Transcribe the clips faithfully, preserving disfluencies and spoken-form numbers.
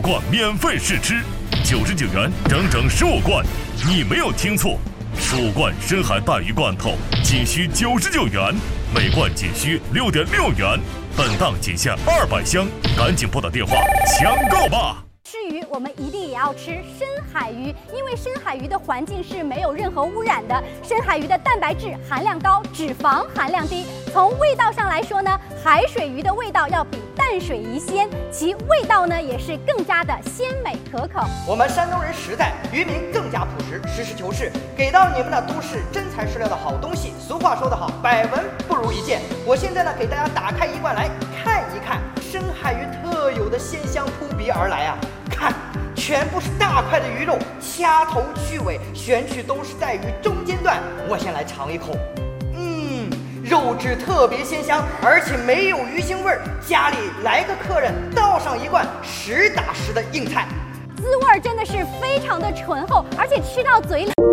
五罐免费试吃，九十九元整整十五罐，你没有听错，十五罐深海带鱼罐头仅需九十九元，每罐仅需六点六元，本档仅限二百箱，赶紧拨打电话抢购吧！ 吃鱼，我们一定也要吃深海鱼，因为深海鱼的环境是没有任何污染的。深海鱼的蛋白质含量高，脂肪含量低。从味道上来说呢，海水鱼的味道要比淡水鱼鲜，其味道呢也是更加的鲜美可口。 我们山东人实在，渔民更加朴实，实事求是，给到你们的都是真材实料的好东西。俗话说得好，百闻不如一见。我现在呢，给大家打开一罐来看一看，深海鱼特有的鲜香扑鼻而来啊！看，全部是大块的鱼肉，掐头去尾，选取都是在鱼中间段。我先来尝一口，嗯，肉质特别鲜香，而且没有鱼腥味儿。家里来个客人，倒上一罐实打实的硬菜， 滋味真的是非常的醇厚，而且吃到嘴里。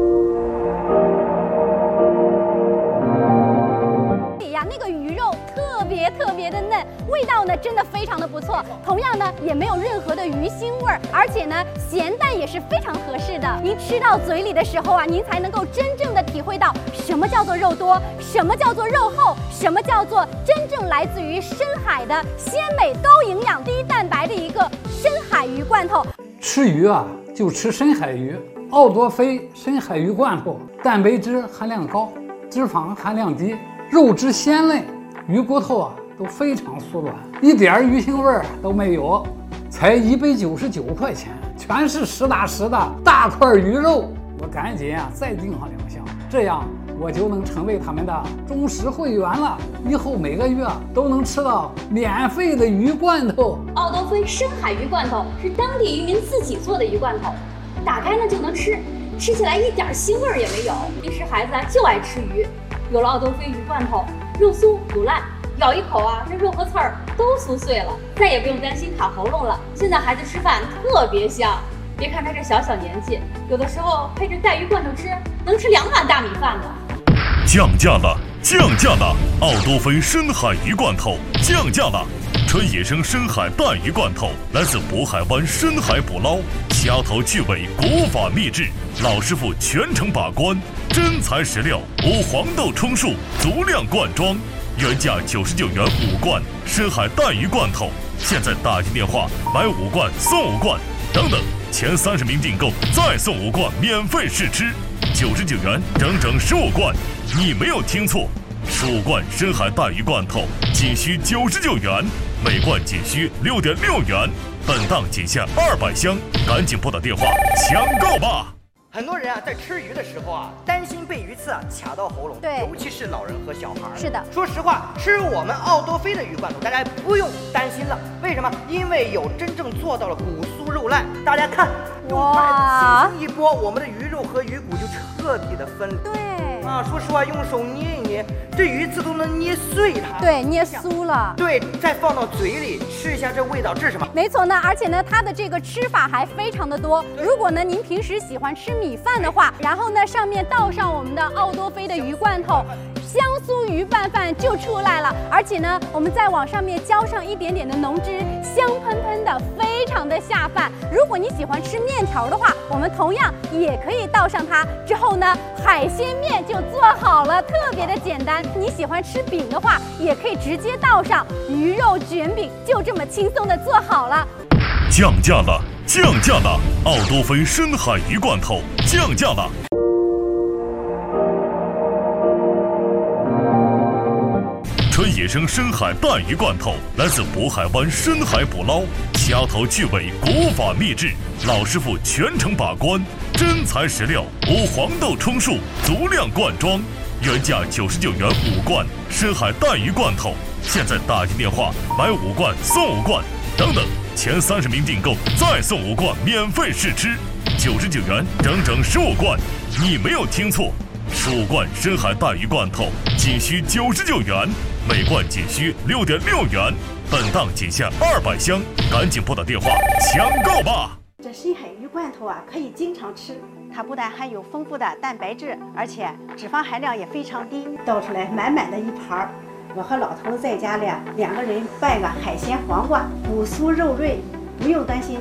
那个鱼肉特别特别的嫩，味道呢真的非常的不错，同样呢也没有任何的鱼腥味儿，而且呢咸淡也是非常合适的。您吃到嘴里的时候啊，您才能够真正的体会到什么叫做肉多，什么叫做肉厚，什么叫做真正来自于深海的鲜美、高营养、低蛋白的一个深海鱼罐头。 吃鱼啊，就吃深海鱼，奥多菲深海鱼罐头，蛋白质含量高，脂肪含量低。肉质鲜嫩，鱼骨头啊都非常酥软，一点鱼腥味儿都没有，才一百九十九块钱，全是实打实的大块鱼肉。我赶紧啊再订上两箱，这样我就能成为他们的忠实会员了。以后每个月都能吃到免费的鱼罐头。 奥多菲深海鱼罐头是当地渔民自己做的鱼罐头，打开呢就能吃，吃起来一点腥味儿也没有。平时孩子啊就爱吃鱼。有了奥多菲鱼罐头，肉酥不烂，咬一口啊，这肉和刺儿都酥碎了，再也不用担心卡喉咙了。现在孩子吃饭特别香，别看他这小小年纪，有的时候配着带鱼罐头吃，能吃两碗大米饭呢。 降价了，降价了！奥多菲深海鱼罐头降价了！纯野生深海带鱼罐头，来自渤海湾深海捕捞，掐头去尾，古法秘制，老师傅全程把关，真材实料，无黄豆充数，足量灌装，原价九十九元五罐深海带鱼罐头，现在打进电话买五罐送五罐，等等，前三十名订购再送五罐免费试吃，九十九元整整十五罐，你没有听错，十五罐深海带鱼罐头仅需九十九元，每罐仅需六点六元，本档仅限二百箱，赶紧拨打电话抢购吧！ 很多人啊，在吃鱼的时候啊，担心被鱼刺啊卡到喉咙， 对， 尤其是老人和小孩。 是的， 说实话，吃我们奥多菲的鱼罐头，大家不用担心了。为什么？因为有真正做到了骨酥肉烂。大家看，用筷子轻轻一拨，我们的鱼肉和鱼骨就彻底的分离。 对。 啊，说实话，用手捏一捏，这鱼刺都能捏碎它。 对，捏酥了。 对，再放到嘴里吃一下，这味道，这是什么？ 没错呢，而且呢，它的这个吃法还非常的多。如果呢，您平时喜欢吃米饭的话，然后呢，上面倒上我们的奥多菲的鱼罐头，香酥鱼拌饭就出来了。而且呢，我们再往上面浇上一点点的浓汁，香喷喷的，非常的下饭。如果你喜欢吃面条的话，我们同样也可以倒上它。之后呢，海鲜面就做好了，特别的简单。你喜欢吃饼的话，也可以直接倒上鱼肉卷饼，就这么轻松的做好了。 降价了，降价了！奥多菲深海鱼罐头降价了。纯野生深海带鱼罐头，来自渤海湾深海捕捞，掐头去尾，古法秘制，老师傅全程把关，真材实料，无黄豆充数，足量灌装，原价九十九元五罐深海带鱼罐头，现在打进电话买五罐送五罐，等等，前三十名订购再送五罐免费试吃，九十九元整整十五罐，你没有听错，十五罐深海带鱼罐头仅需九十九元，每罐仅需六点六元，本档仅限二百箱，赶紧拨打电话抢购吧！ 这深海鱼罐头啊，可以经常吃，它不但含有丰富的蛋白质，而且脂肪含量也非常低。倒出来满满的一盘儿，我和老头子在家里两个人拌个海鲜黄瓜，骨酥肉润，不用担心